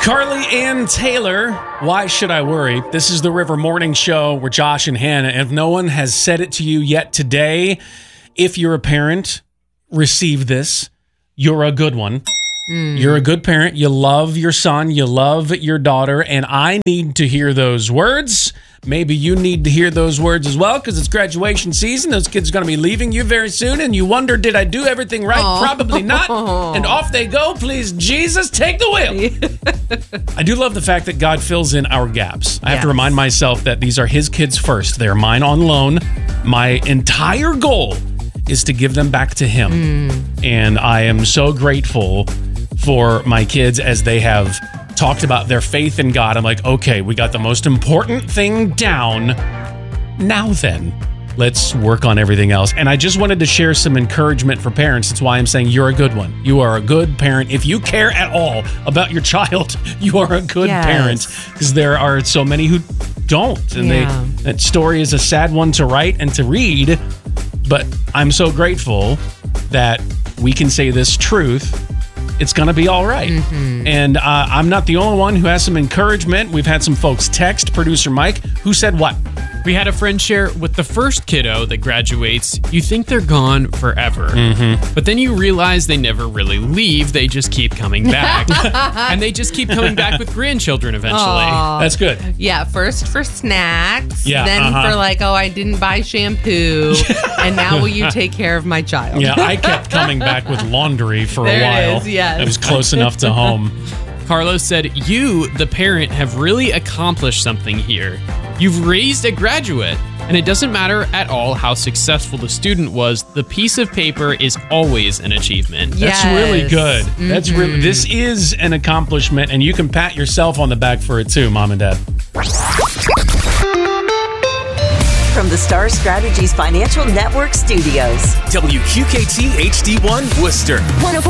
Carly Ann Taylor, Why Should I Worry? This is the River Morning Show. We're Josh and Hannah. And if no one has said it to you yet today, if you're a parent, receive this. You're a good one. You're a good parent. You love your son. You love your daughter. And I need to hear those words. Maybe you need to hear those words as well because it's graduation season. Those kids are going to be leaving you very soon. And you wonder, did I do everything right? Aww. Probably not. And off they go. Please, Jesus, take the wheel. I do love the fact that God fills in our gaps. I have to remind myself that these are his kids first. They're mine on loan. My entire goal is to give them back to him. And I am so grateful for my kids as they have talked about their faith in God. I'm like, okay, we got the most important thing down. Now then, let's work on everything else. And I just wanted to share some encouragement for parents. That's why I'm saying you're a good one. You are a good parent. If you care at all about your child, you are a good parent, because there are so many who don't. And that story is a sad one to write and to read. But I'm so grateful that we can say this truth. It's going to be all right. And I'm not the only one who has some encouragement. We've had some folks text producer Mike, who said what? We had a friend share, with the first kiddo that graduates, you think they're gone forever. But then you realize they never really leave. They just keep coming back. And they just keep coming back with grandchildren eventually. Aww. That's good. Yeah, first for snacks. Yeah, then for like, oh, I didn't buy shampoo. And now will you take care of my child? Yeah, I kept coming back with laundry for a while. It is, yes. It was close enough to home. Carlos said, you, the parent, have really accomplished something here. You've raised a graduate, and it doesn't matter at all how successful the student was. The piece of paper is always an achievement. That's really good. That's really, this is an accomplishment, and you can pat yourself on the back for it too, Mom and Dad. From the Star Strategies Financial Network Studios. WQKT HD1 Worcester.